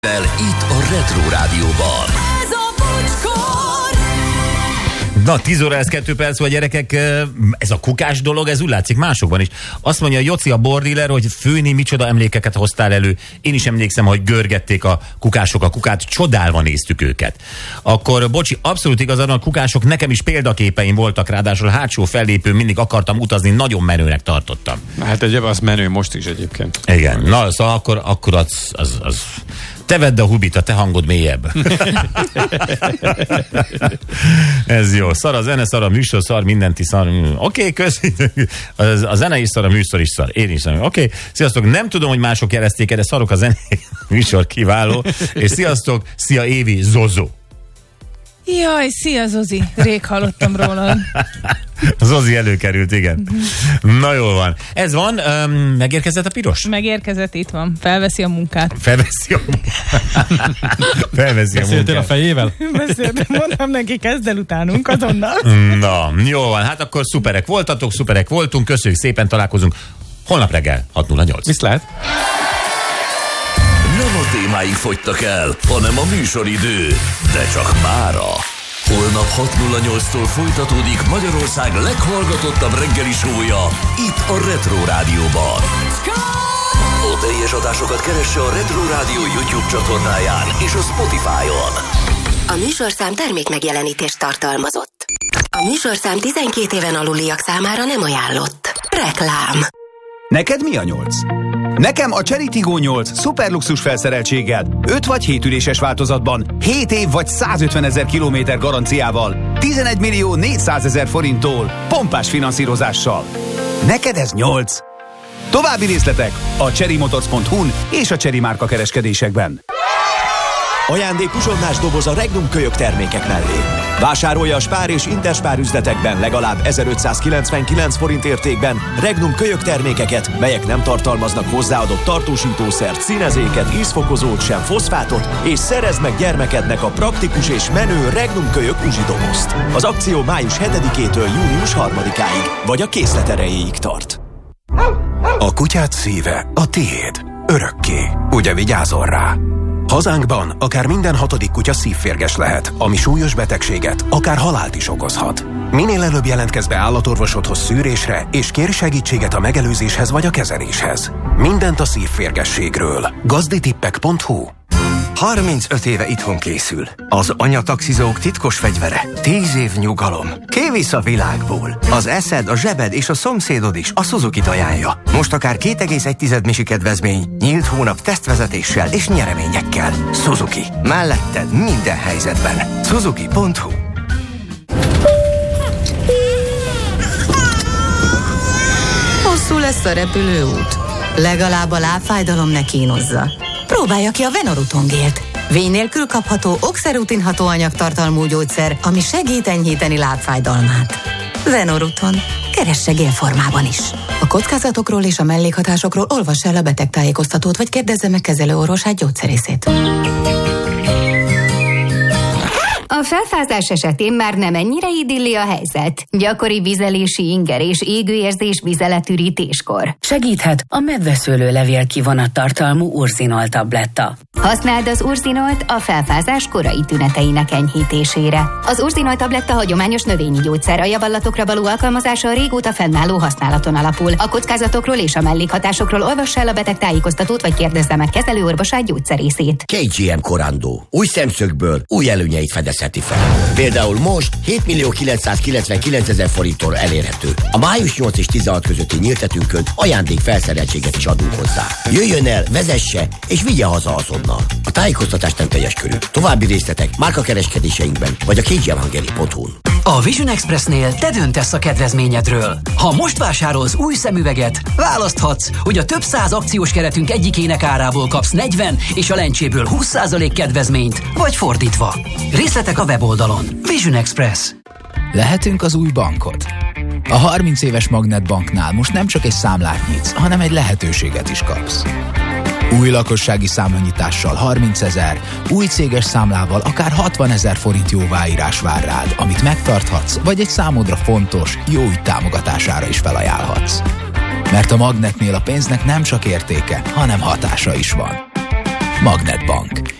Itt a Retro Rádióban. Ez a bocskor! Na, 10 óra, ez 2 perc, vagy gyerekek, ez a kukás dolog, ez úgy látszik másokban is. Azt mondja Joci a bordiller, hogy főni micsoda emlékeket hoztál elő. Én is emlékszem, hogy görgették a kukások a kukát, csodálva néztük őket. Akkor, bocsi, abszolút igazad, a kukások nekem is példaképeim voltak, ráadásul hátsó fellépő, mindig akartam utazni, nagyon menőnek tartottam. Hát egyébként az menő most is egyébként. Igen, na, szóval akkor az te vedd a hubit, a te hangod mélyebb. Ez jó. Szar a zene, szar a műsor, szar mindent is szar. Oké, köszönjük. A zene is szar, a műsor is szar. Én is szar. Oké. Sziasztok. Nem tudom, hogy mások jelezték, de szarok a zene. Műsor kiváló. És sziasztok. Szia Évi, Zozó. Jaj, szia Zozi, rég hallottam rólad. Zozi előkerült, igen. Na jól van. Ez van, megérkezett a piros? Megérkezett, itt van, felveszi a munkát. Felveszi a Beszéltél a fejével? Beszéltem, mondtam neki, kezd el utánunk azonnal. Na, jó van, hát akkor szuperek voltatok, szuperek voltunk, köszönjük szépen, találkozunk holnap reggel 6:08. Viszlát? Nem a témáink fogytak el, hanem a műsoridő, de csak mára. Holnap 6:08-tól folytatódik Magyarország leghallgatottabb reggeli show-ja itt a Retro Rádióban. A teljes adásokat keresse a Retro Rádió YouTube csatornáján és a Spotify-on. A műsorszám termékmegjelenítést tartalmazott. A műsorszám 12 éven aluliak számára nem ajánlott. Reklám. Neked mi a 8? Nekem a Chery Tiggo 8 szuperluxus felszereltséggel, 5 vagy 7 üléses változatban, 7 év vagy 150 000 kilométer garanciával, 11 millió 400 000 forinttól, pompás finanszírozással. Neked ez 8. További részletek a cherrymotors.hu-n és a Chery márka kereskedésekben. Ajándék uzsonnás doboz a Regnum kölyök termékek mellé. Vásárolja a Spár és Interspár üzletekben legalább 1599 forint értékben Regnum kölyök termékeket, melyek nem tartalmaznak hozzáadott tartósítószert, színezéket, ízfokozót, sem foszfátot, és szerezd meg gyermekednek a praktikus és menő Regnum kölyök uzsidobozt. Az akció május 7-től június 3-áig, vagy a készlet erejéig tart. A kutyád szíve a tiéd. Örökké. Ugye vigyázol rá? Hazánkban akár minden 6. kutya szívférges lehet, ami súlyos betegséget, akár halált is okozhat. Minél előbb jelentkezz be állatorvosodhoz szűrésre, és kérj segítséget a megelőzéshez vagy a kezeléshez. Mindent a szívférgességről. Gazditippek.hu. 35 éve itthon készül. Az anyataxizók titkos fegyvere. 10 év nyugalom. Kivisz a világból. Az eszed, a zsebed és a szomszédod is a Suzuki-t ajánlja. Most akár 2,1 misi kedvezmény, nyílt hónap tesztvezetéssel és nyereményekkel. Suzuki. Melletted minden helyzetben. Suzuki.hu. Hosszú lesz a repülőút. Legalább a lábfájdalom ne kínozza. Próbálja ki a Venoruton gélt. Vény nélkül kapható oxerutin hatóanyagtartalmú gyógyszer, ami segít enyhíteni lábfájdalmát. Venoruton. Keresse gélformában is. A kockázatokról és a mellékhatásokról olvass el a betegtájékoztatót, vagy kérdezze meg kezelőorvosát, gyógyszerészét. A felfázás esetén már nem ennyire idilli a helyzet. Gyakori vizelési inger és égőérzés vizeletürítéskor. Segíthet a medveszőlőlevél kivonat tartalmú urzinol tabletta. Használd az urzinolt a felfázás korai tüneteinek enyhítésére. Az urzinol tabletta hagyományos növényi gyógyszer, a javallatokra való alkalmazása a régóta fennálló használaton alapul. A kockázatokról és a mellékhatásokról olvass el a betegtájékoztatót, vagy kérdezze meg kezelőorvosát, gyógyszerészét. KGM Korandó. Új szemszögből új előnyeit fedezheti fel. Például most 7 millió 999 000 forinttól elérhető. A május 8 és 16 közötti nyíltetünkön ajándék felszereltséget is adunk hozzá. Jöjjön el, vezesse és vigye haza azonnal. A tájékoztatás nem teljes körű. További részletek márkakereskedéseinkben vagy a kgmhungary.hu-n. A Vision Expressnél te döntesz a kedvezményedről. Ha most vásárolsz új szemüveget, választhatsz, hogy a több száz akciós keretünk egyikének árából kapsz 40 és a lencséből 20% kedvezményt, vagy fordítva. Részletek a weboldalon. Vision Express. Lehetünk az új bankod. A 30 éves Magnet Banknál most nem csak egy számlát nyitsz, hanem egy lehetőséget is kapsz. Új lakossági számlanyítással 30 000, új céges számlával akár 60 000 forint jóváírás vár rád, amit megtarthatsz, vagy egy számodra fontos, jó ügy támogatására is felajánlhatsz. Mert a Magnetnél a pénznek nem csak értéke, hanem hatása is van. Magnetbank.